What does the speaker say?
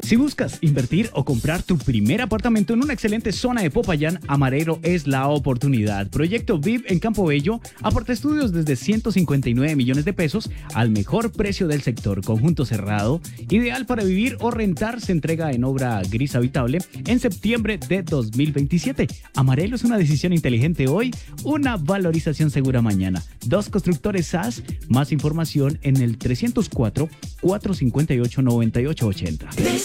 Si buscas invertir o comprar tu primer apartamento en una excelente zona de Popayán, Amarelo es la oportunidad. Proyecto VIP en Campo Bello, aparta estudios desde 159 millones de pesos al mejor precio del sector. Conjunto cerrado, ideal para vivir o rentar, se entrega en obra gris habitable en septiembre de 2027. Amarelo es una decisión inteligente hoy, una valorización segura mañana. 2 constructores SAS, más información en el 304 458 9880.